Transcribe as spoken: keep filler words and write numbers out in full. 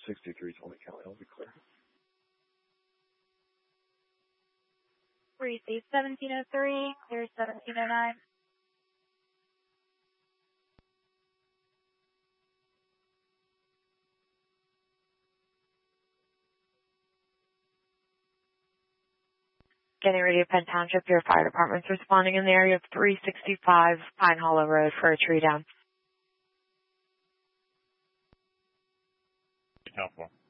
sixty-three twenty Cali, I'll be clear. Receive seventeen oh three, clear seventeen oh nine. Getting ready to Penn Township, your fire department's responding in the area of three sixty-five Pine Hollow Road for a tree down. Helpful.